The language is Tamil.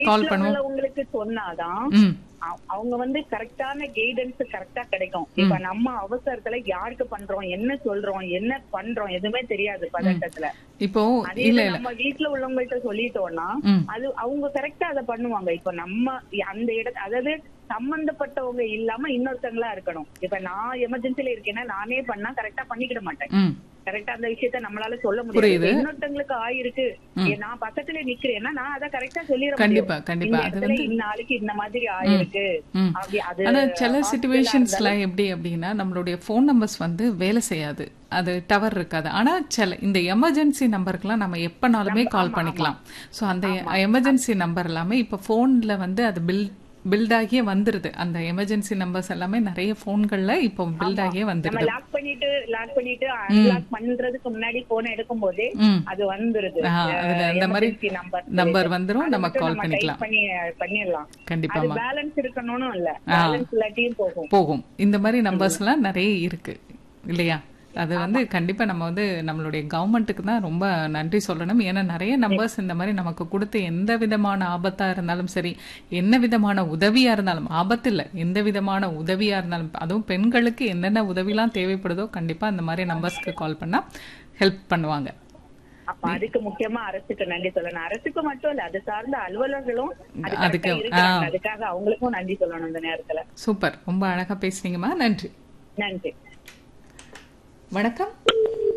கால் வீட்ல பண்ணுவோம். உள்ளவங்களுக்கு சொன்னாதான் ம். அவங்க வந்து கரெக்டான கைடன்ஸ் கரெக்டா கிடைக்கும். இப்ப நம்ம அவசரத்துல யாருக்கு பண்றோம், என்ன சொல்றோம், என்ன பண்றோம் எதுவுமே தெரியாது பதட்டத்துல. இப்போ அதே இல்ல இது இல்ல. நம்ம வீட்ல உள்ளவங்கள்ட்ட சொல்லிட்டோம்னா ம். அது அவங்க கரெக்டா அதை பண்ணுவாங்க. இப்ப நம்ம அந்த அதாவது சம்பந்தப்பட்டவங்க இல்லாம இன்னொருத்தங்களா இருக்கணும். இப்ப நான் எமர்ஜென்சில இருக்கேன்னா நானே பண்ணா கரெக்டா பண்ணிக்கிட மாட்டேன். ம். கரெக்டா அந்த விஷயத்த நம்மளால சொல்ல முடியாது. புரியுது. இன்னொருத்தங்களுக்கு ஆயிருக்கு, நான் பக்கத்துல நிக்கிறேன்னா நான் அதை கரெக்டா சொல்லிட கண்டிப்பா முடியும். கண்டிப்பா. இந்த அது இடத்துல வந்து இந்நாளைக்கு இந்த மாதிரி ஆயிருக்கு ம். அப்படி. அது ஆனா சில hospital-ஆ சிச்சுவேஷன்ஸ்ல இருந்தாலும் எப்படி அப்படின்னா நம்மளுடைய ஃபோன் நம்பர்ஸ் வந்து வேலை செய்யாது, அது டவர் இருக்காது. ஆனா சில இந்த எமர்ஜென்சி நம்பருக்குலாம் நம்ம எப்பனாலுமே கால் ஆமா ஆமா பண்ணிக்கலாம். ஸோ அந்த ஆமா. எமர்ஜென்சி நம்பர் எல்லாமே இப்போ ஃபோன்ல வந்து அது பில்ட் ஆகியே வந்துருது. அந்த எமர்ஜென்சி நம்பர்ஸ் எல்லாமே நிறைய போன்கள்ல இப்போ பில்ட் ஆமா ஆகியே நம்ம வந்துருது. லாக் பண்ணிட்டு அன்லாக் பண்றதுக்கு முன்னாடி போன் எடுக்கும் போதே ம். அது வந்துருது. அதுல இந்த மாதிரி எமர்ஜென்சி நம்பர் நம்பர் வந்துரும், அதை நம்ம மட்டும் கால் நம்ம பண்ணிக்கலாம். டைப் பண்ணிடலாம். அது கண்டிப்பாமா பேலன்ஸ் இருக்கணும்னு இல்ல, பேலன்ஸ் இல்லாட்டியும் போகும். போகும். இந்த மாதிரி நம்பர்ஸ் எல்லாம் நிறைய இருக்கு இல்லையா? அது வந்து கண்டிப்பா நம்ம வந்து நம்மளுடைய கவர்மெண்ட்டுக்கு தான் ரொம்ப நன்றி சொல்லணும். ஏன்னா நிறைய நம்பர்ஸ் இந்த மாதிரி நமக்கு கொடுத்து எந்த விதமான ஆபத்தா இருந்தாலும் சரி, என்ன விதமான உதவியா இருந்தாலும், ஆபத்து இல்ல, எந்த விதமான உதவியா இருந்தாலும், அதுவும் பெண்களுக்கு என்னென்ன உதவிலாம் தேவைப்படுதோ கண்டிப்பா இந்த மாதிரி நம்பர்ஸ்க்கு கால் பண்ணா ஹெல்ப் பண்ணுவாங்க. அப்ப அதுக்கு முக்கியமா அரசுக்கு நன்றி சொல்லணும். அரசுக்கு மட்டும் இல்ல, அது சார்ந்த அலுவலர்களும் அதுக்கு அதுக்காக அவங்களுக்கும் நன்றி சொல்லணும் இந்த நேரத்துல. சூப்பர், ரொம்ப அழகா பேசுனீங்கம்மா, நன்றி. நன்றி. வணக்கம்.